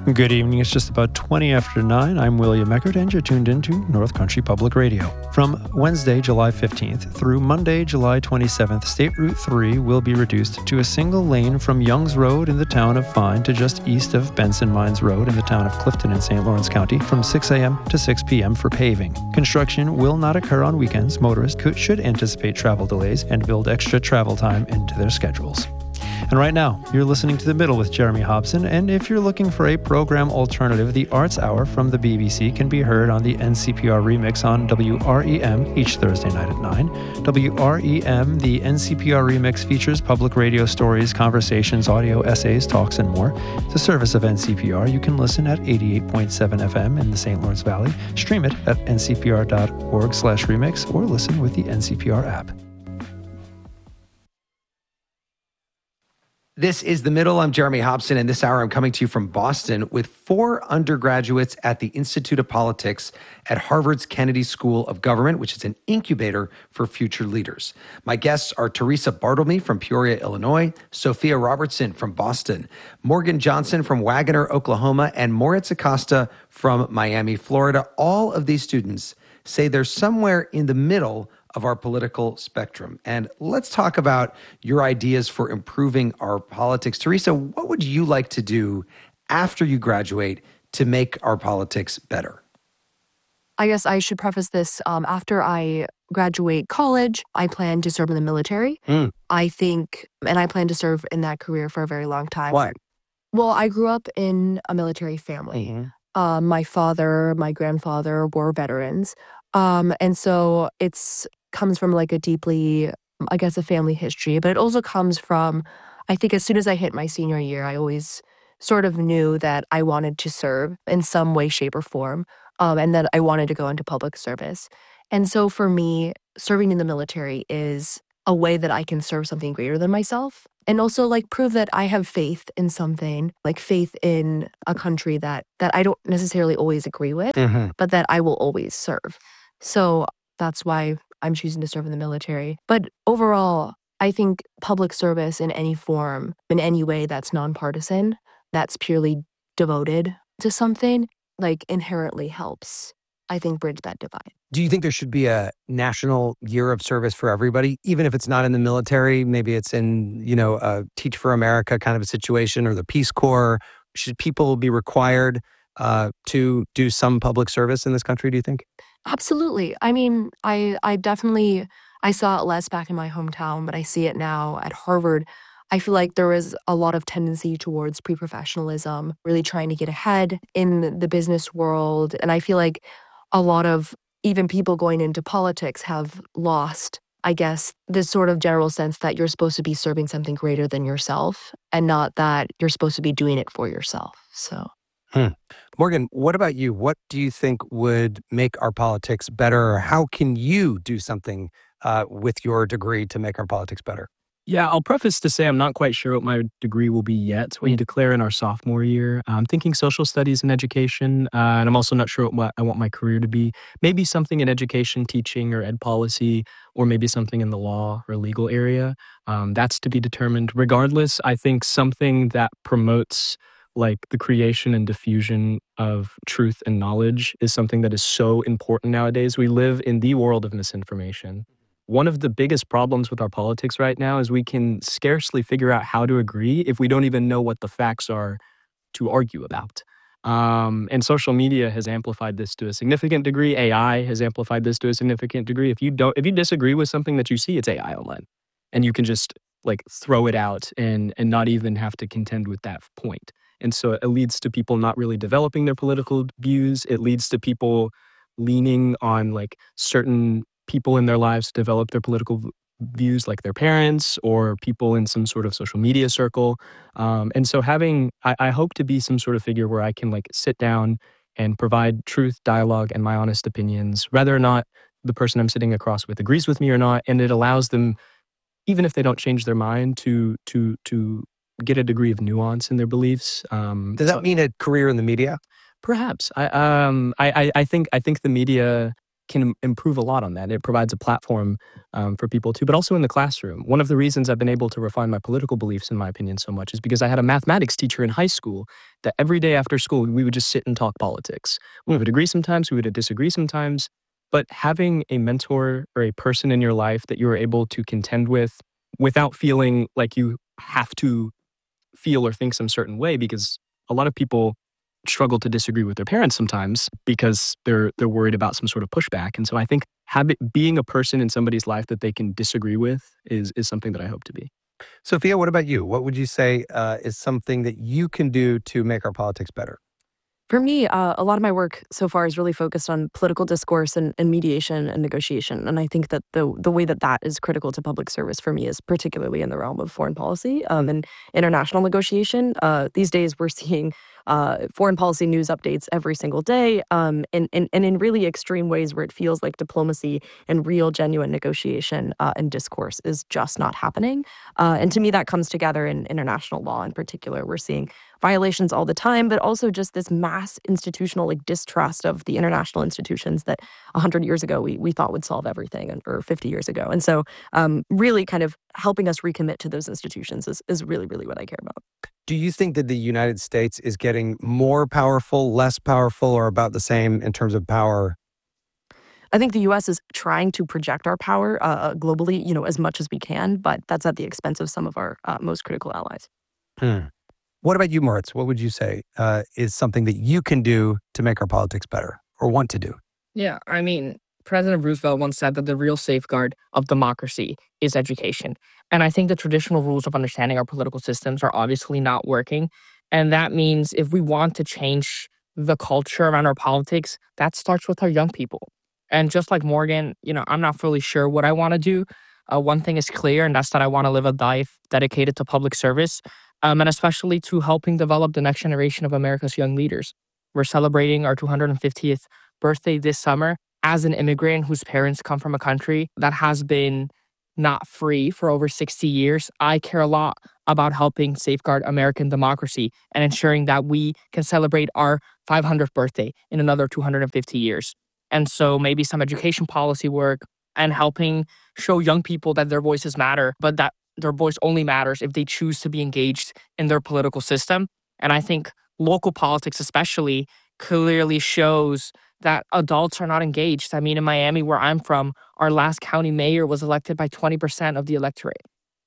Good evening. It's just about 20 after 9. I'm William Eckert, and you're tuned into North Country Public Radio. From Wednesday, July 15th through Monday, July 27th, State Route 3 will be reduced to a single lane from Youngs Road in the town of Fine to just east of Benson Mines Road in the town of Clifton in St. Lawrence County from 6 a.m. to 6 p.m. for paving. Construction will not occur on weekends. Motorists should anticipate travel delays and build extra travel time into their schedules. And right now, you're listening to The Middle with Jeremy Hobson, and if you're looking for a program alternative, the Arts Hour from the BBC can be heard on the NCPR Remix on WREM each Thursday night at 9. WREM, the NCPR Remix, features public radio stories, conversations, audio, essays, talks, and more. It's a service of NCPR. You can listen at 88.7 FM in the St. Lawrence Valley, stream it at ncpr.org/remix, or listen with the NCPR app. This is The Middle. I'm Jeremy Hobson, and this hour I'm coming to you from Boston with 4 undergraduates at the Institute of Politics at Harvard's Kennedy School of Government, which is an incubator for future leaders. My guests are Teresa Bartleby from Peoria, Illinois, Sophia Robertson from Boston, Morgan Johnson from Wagoner, Oklahoma, and Moritz Acosta from Miami, Florida. All of these students say they're somewhere in the middle of our political spectrum. And let's talk about your ideas for improving our politics. Teresa, what would you like to do after you graduate to make our politics better? I guess I should preface this. After I graduate college, I plan to serve in the military. I think, and I plan to serve in that career for a very long time. Why? Well, I grew up in a military family. My father, my grandfather were veterans. And so it's comes from like a deeply, I guess, a family history, but it also comes from, I think as soon as I hit my senior year, I always sort of knew that I wanted to serve in some way, shape, or form, and that I wanted to go into public service. And so for me, serving in the military is a way that I can serve something greater than myself, and also like prove that I have faith in something, like faith in a country that I don't necessarily always agree with, but that I will always serve. So that's why I'm choosing to serve in the military. But overall, I think public service in any form, in any way that's nonpartisan, that's purely devoted to something, like inherently helps, I think, bridge that divide. Do you think there should be a national year of service for everybody, even if it's not in the military? Maybe it's in, a Teach for America kind of a situation, or the Peace Corps. Should people be required to do some public service in this country, do you think? Absolutely. I mean, I saw it less back in my hometown, but I see it now at Harvard. I feel like there is a lot of tendency towards pre-professionalism, really trying to get ahead in the business world. And I feel like a lot of even people going into politics have lost, I guess, this sort of general sense that you're supposed to be serving something greater than yourself, and not that you're supposed to be doing it for yourself. So. Morgan, what about you? What do you think would make our politics better? Or how can you do something with your degree to make our politics better? Yeah, I'll preface to say I'm not quite sure what my degree will be yet. We declare in our sophomore year. I'm thinking social studies and education, and I'm also not sure what I want my career to be. Maybe something in education, teaching, or ed policy, or maybe something in the law or legal area. That's to be determined. Regardless, I think something that promotes like the creation and diffusion of truth and knowledge is something that is so important nowadays. We live in the world of misinformation. One of the biggest problems with our politics right now is we can scarcely figure out how to agree if we don't even know what the facts are to argue about. And social media has amplified this to a significant degree. AI has amplified this to a significant degree. If you disagree with something that you see, it's AI online. And you can just like throw it out and not even have to contend with that point. And so it leads to people not really developing their political views. It leads to people leaning on like certain people in their lives to develop their political views, like their parents or people in some sort of social media circle. And so I hope to be some sort of figure where I can like sit down and provide truth, dialogue, and my honest opinions, whether or not the person I'm sitting across with agrees with me or not. And it allows them, even if they don't change their mind, to get a degree of nuance in their beliefs. Does that mean a career in the media? Perhaps. I think the media can improve a lot on that. It provides a platform for people too, but also in the classroom. One of the reasons I've been able to refine my political beliefs, in my opinion, so much is because I had a mathematics teacher in high school that every day after school, we would just sit and talk politics. We would agree sometimes, we would disagree sometimes, but having a mentor or a person in your life that you are able to contend with without feeling like you have to feel or think some certain way, because a lot of people struggle to disagree with their parents sometimes because they're worried about some sort of pushback. And so I think being a person in somebody's life that they can disagree with is something that I hope to be. Sophia, what about you? What would you say is something that you can do to make our politics better? For me, a lot of my work so far is really focused on political discourse and mediation and negotiation. And I think that the way that is critical to public service for me is particularly in the realm of foreign policy and international negotiation. These days, we're seeing foreign policy news updates every single day and in really extreme ways where it feels like diplomacy and real, genuine negotiation and discourse is just not happening. And to me, that comes together in international law in particular. We're seeing violations all the time, but also just this mass institutional distrust of the international institutions that 100 years ago we thought would solve everything, or 50 years ago. And so really kind of helping us recommit to those institutions is really, really what I care about. Do you think that the United States is getting more powerful, less powerful, or about the same in terms of power? I think the U.S. is trying to project our power globally, as much as we can, but that's at the expense of some of our most critical allies. What about you, Moritz? What would you say is something that you can do to make our politics better or want to do? Yeah, I mean, President Roosevelt once said that the real safeguard of democracy is education. And I think the traditional rules of understanding our political systems are obviously not working. And that means if we want to change the culture around our politics, that starts with our young people. And just like Morgan, I'm not fully sure what I want to do. One thing is clear, and that's that I want to live a life dedicated to public service. And especially to helping develop the next generation of America's young leaders. We're celebrating our 250th birthday this summer. As an immigrant whose parents come from a country that has been not free for over 60 years, I care a lot about helping safeguard American democracy and ensuring that we can celebrate our 500th birthday in another 250 years. And so maybe some education policy work and helping show young people that their voices matter, but that their voice only matters if they choose to be engaged in their political system. And I think local politics especially clearly shows that adults are not engaged. I mean, in Miami, where I'm from, our last county mayor was elected by 20% of the electorate.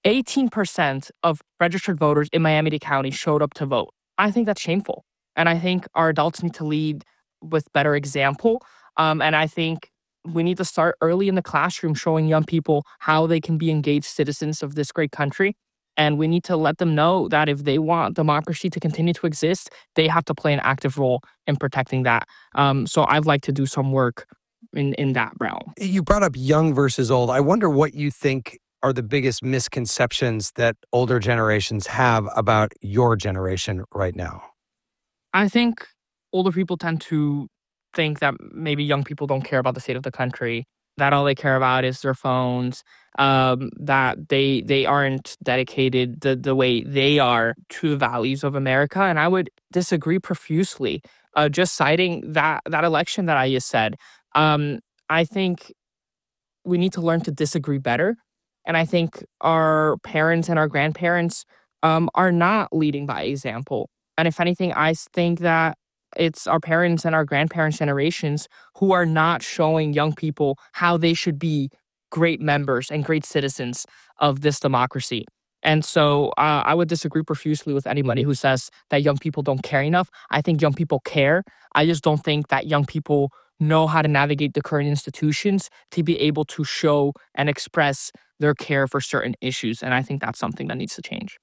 18% of registered voters in Miami-Dade County showed up to vote. I think that's shameful. And I think our adults need to lead with better example. And I think we need to start early in the classroom showing young people how they can be engaged citizens of this great country. And we need to let them know that if they want democracy to continue to exist, they have to play an active role in protecting that. So I'd like to do some work in that realm. You brought up young versus old. I wonder what you think are the biggest misconceptions that older generations have about your generation right now. I think older people tend to think that maybe young people don't care about the state of the country, that all they care about is their phones, that they aren't dedicated the way they are to the values of America. And I would disagree profusely. Just citing that election that I just said, I think we need to learn to disagree better. And I think our parents and our grandparents are not leading by example. And if anything, I think that it's our parents and our grandparents' generations who are not showing young people how they should be great members and great citizens of this democracy. And so I would disagree profusely with anybody who says that young people don't care enough. I think young people care. I just don't think that young people know how to navigate the current institutions to be able to show and express their care for certain issues. And I think that's something that needs to change.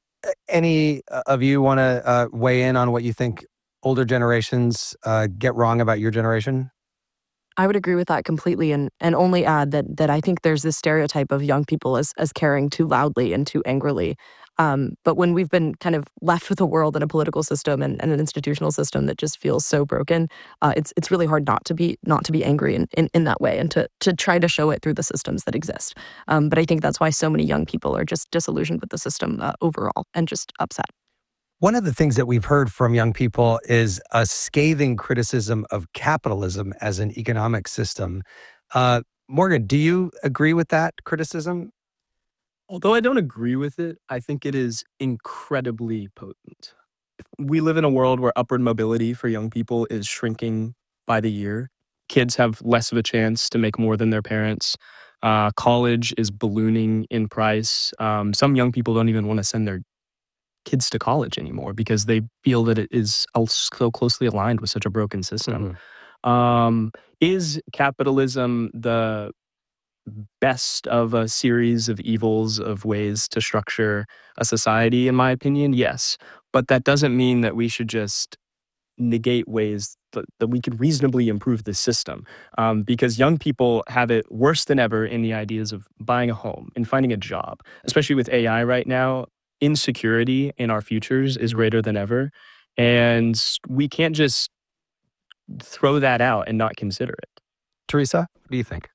Any of you want to weigh in on what you think older generations get wrong about your generation? I would agree with that completely, and only add that I think there's this stereotype of young people as caring too loudly and too angrily. But when we've been kind of left with a world and a political system and an institutional system that just feels so broken, it's really hard not to be angry in that way and to try to show it through the systems that exist. But I think that's why so many young people are just disillusioned with the system overall and just upset. One of the things that we've heard from young people is a scathing criticism of capitalism as an economic system. Morgan, do you agree with that criticism? Although I don't agree with it, I think it is incredibly potent. We live in a world where upward mobility for young people is shrinking by the year. Kids have less of a chance to make more than their parents. College is ballooning in price. Some young people don't even want to send their kids to college anymore because they feel that it is so closely aligned with such a broken system. Is capitalism the best of a series of evils of ways to structure a society? In my opinion, yes. But that doesn't mean that we should just negate ways that we could reasonably improve the system, because young people have it worse than ever in the ideas of buying a home and finding a job. Especially with AI right now, insecurity in our futures is greater than ever, and we can't just throw that out and not consider it. Teresa, what do you think?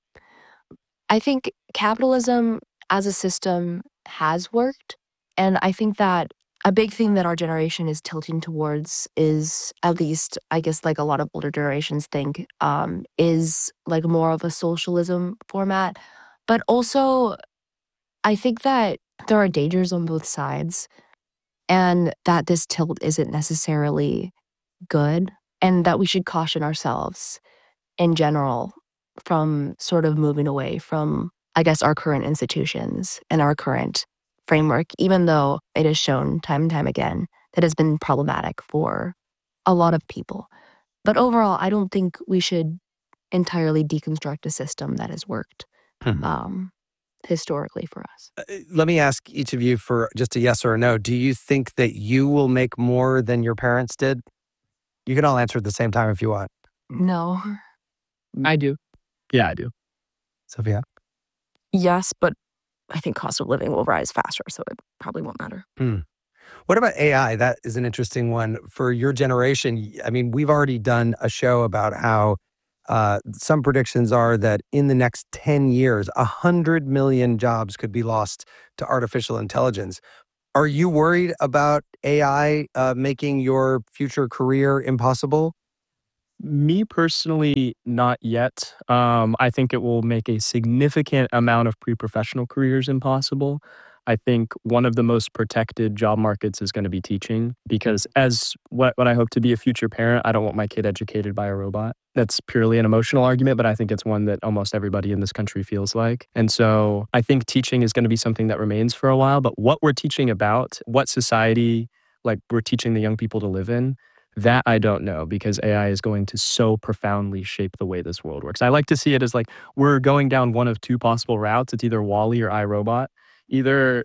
I think capitalism as a system has worked. And I think that a big thing that our generation is tilting towards is, at least, I guess, like a lot of older generations think, is like more of a socialism format. But also, I think that there are dangers on both sides and that this tilt isn't necessarily good and that we should caution ourselves in general from sort of moving away from, I guess, our current institutions and our current framework, even though it is shown time and time again that has been problematic for a lot of people. But overall, I don't think we should entirely deconstruct a system that has worked historically for us. Let me ask each of you for just a yes or a no. Do you think that you will make more than your parents did? You can all answer at the same time if you want. No. I do. Yeah, I do. Sophia? Yes, but I think cost of living will rise faster, so it probably won't matter. What about AI? That is an interesting one for your generation. I mean, we've already done a show about how some predictions are that in the next 10 years, 100 million jobs could be lost to artificial intelligence. Are you worried about AI making your future career impossible? Me personally, not yet. I think it will make a significant amount of pre-professional careers impossible. I think one of the most protected job markets is going to be teaching, because as what I hope to be a future parent, I don't want my kid educated by a robot. That's purely an emotional argument, but I think it's one that almost everybody in this country feels like. And so I think teaching is going to be something that remains for a while, but what we're teaching about, what society like we're teaching the young people to live in, that I don't know, because AI is going to so profoundly shape the way this world works. I like to see it as like we're going down one of two possible routes. It's either WALL-E or iRobot. Either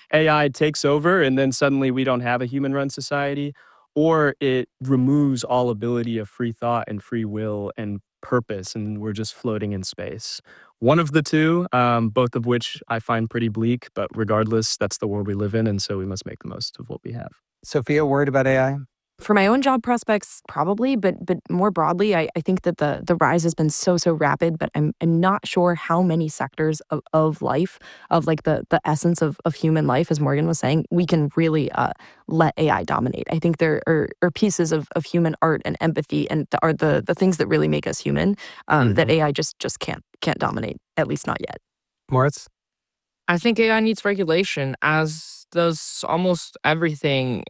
AI takes over and then suddenly we don't have a human-run society, or it removes all ability of free thought and free will and purpose, and we're just floating in space. One of the two, both of which I find pretty bleak, but regardless, that's the world we live in, and so we must make the most of what we have. Sophia, worried about AI? For my own job prospects, probably, but more broadly, I think that the rise has been so rapid, but I'm not sure how many sectors of life, of like the essence of human life, as Morgan was saying, we can really let AI dominate. I think there are pieces of human art and empathy and are the things that really make us human that AI just can't dominate, at least not yet. Moritz? I think AI needs regulation, as does almost everything.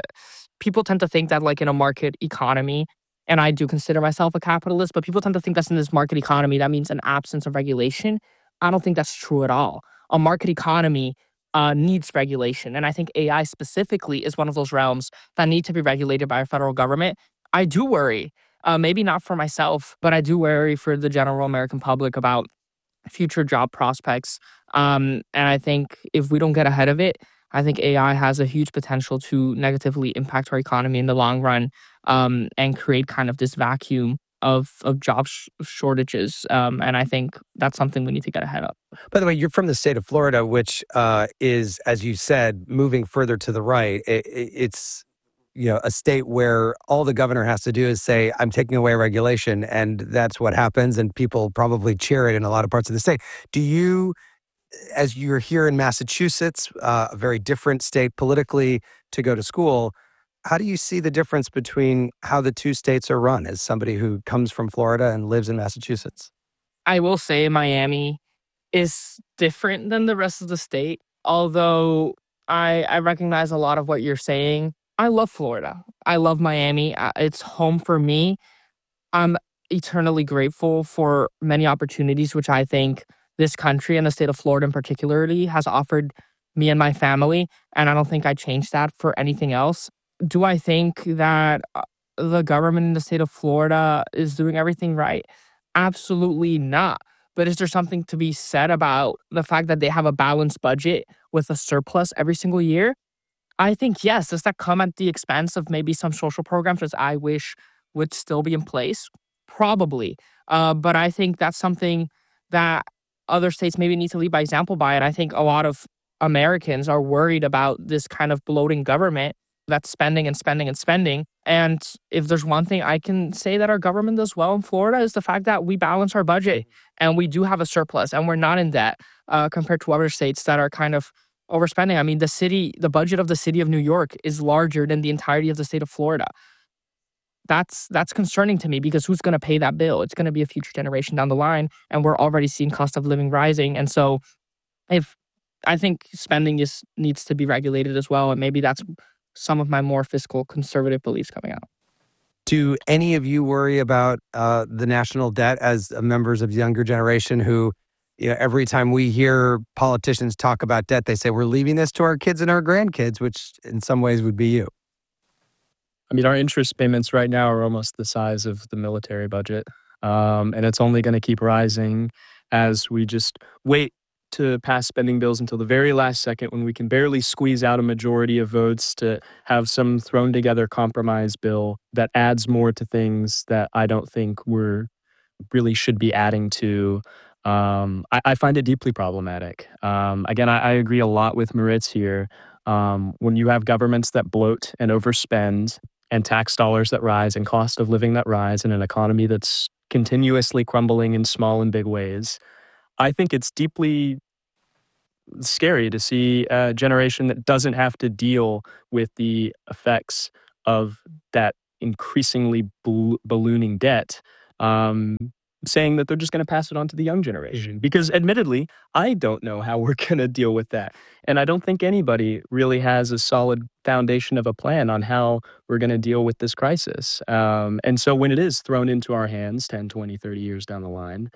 People tend to think that like in a market economy, and I do consider myself a capitalist, but people tend to think that's in this market economy, that means an absence of regulation. I don't think that's true at all. A market economy needs regulation. And I think AI specifically is one of those realms that need to be regulated by a federal government. I do worry, maybe not for myself, but I do worry for the general American public about future job prospects. And I think if we don't get ahead of it, I think AI has a huge potential to negatively impact our economy in the long run, and create kind of this vacuum of job shortages. And I think that's something we need to get ahead of. By the way, you're from the state of Florida, which is, as you said, moving further to the right. It's a state where all the governor has to do is say, I'm taking away regulation, and that's what happens, and people probably cheer it in a lot of parts of the state. Do you, as you're here in Massachusetts, a very different state politically, to go to school, How do you see the difference between how the two states are run as somebody who comes from Florida and lives in Massachusetts? I will say Miami is different than the rest of the state, although I recognize a lot of what you're saying. I love Florida. I love Miami. It's home for me. I'm eternally grateful for many opportunities, which I think this country and the state of Florida in particularly has offered me and my family. And I don't think I change that for anything else. Do I think that the government in the state of Florida is doing everything right? Absolutely not. But is there something to be said about the fact that they have a balanced budget with a surplus every single year? I think yes. Does that come at the expense of maybe some social programs that I wish would still be in place? Probably. But I think that's something that other states maybe need to lead by example by. And I think a lot of Americans are worried about this kind of bloating government that's spending and spending and spending. And if there's one thing I can say that our government does well in Florida is the fact that we balance our budget and we do have a surplus and we're not in debt compared to other states that are kind of overspending. I mean, the budget of the city of New York is larger than the entirety of the state of Florida. That's concerning to me because who's going to pay that bill? It's going to be a future generation down the line, and we're already seeing cost of living rising. And so if I think spending needs to be regulated as well, and maybe that's some of my more fiscal conservative beliefs coming out. Do any of you worry about the national debt as members of the younger generation who, every time we hear politicians talk about debt, they say we're leaving this to our kids and our grandkids, which in some ways would be you? I mean, our interest payments right now are almost the size of the military budget. And it's only going to keep rising as we just wait to pass spending bills until the very last second when we can barely squeeze out a majority of votes to have some thrown together compromise bill that adds more to things that I don't think we're really should be adding to. I find it deeply problematic. Again, I agree a lot with Moritz here. When you have governments that bloat and overspend and tax dollars that rise and cost of living that rise in an economy that's continuously crumbling in small and big ways, I think it's deeply scary to see a generation that doesn't have to deal with the effects of that increasingly ballooning debt, saying that they're just going to pass it on to the young generation. Because admittedly, I don't know how we're going to deal with that. And I don't think anybody really has a solid foundation of a plan on how we're going to deal with this crisis. And so when it is thrown into our hands 10, 20, 30 years down the line,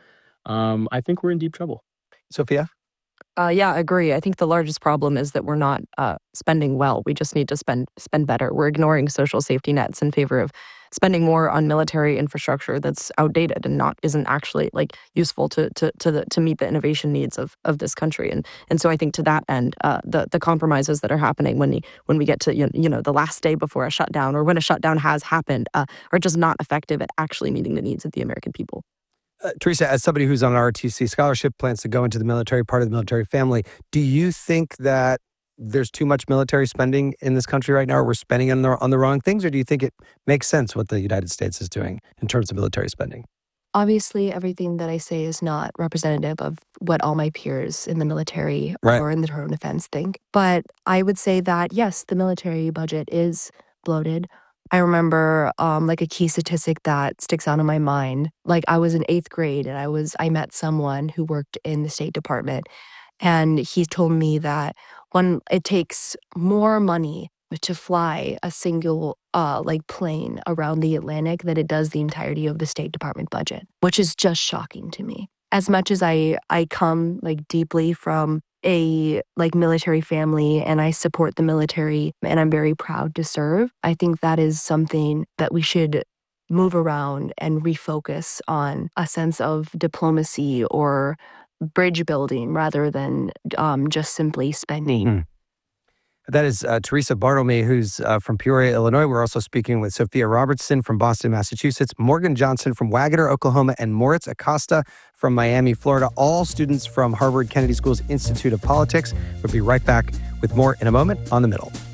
I think we're in deep trouble. Sophia? Yeah, I agree. I think the largest problem is that we're not spending well. We just need to spend better. We're ignoring social safety nets in favor of spending more on military infrastructure that's outdated and isn't actually useful to meet the innovation needs of this country. And so I think to that end, the compromises that are happening when we get to the last day before a shutdown or when a shutdown has happened are just not effective at actually meeting the needs of the American people. Teresa, as somebody who's on an ROTC scholarship, plans to go into the military, part of the military family, do you think that there's too much military spending in this country right now, or we're spending on the wrong things, or do you think it makes sense what the United States is doing in terms of military spending? Obviously, everything that I say is not representative of what all my peers in the military or in the Department of Defense think. But I would say that, yes, the military budget is bloated. I remember a key statistic that sticks out in my mind. I was in 8th grade and I met someone who worked in the State Department, and he told me that it takes more money to fly a single plane around the Atlantic than it does the entirety of the State Department budget, which is just shocking to me. As much as I come deeply from a military family and I support the military and I'm very proud to serve, I think that is something that we should move around and refocus on a sense of diplomacy or bridge building rather than just simply spending. That is Teresa Bartlemy, who's from Peoria, Illinois. We're also speaking with Sophia Robertson from Boston, Massachusetts, Morgan Johnson from Waggator, Oklahoma, and Moritz Acosta from Miami, Florida, all students from Harvard Kennedy School's Institute of Politics. We'll be right back with more in a moment on The Middle.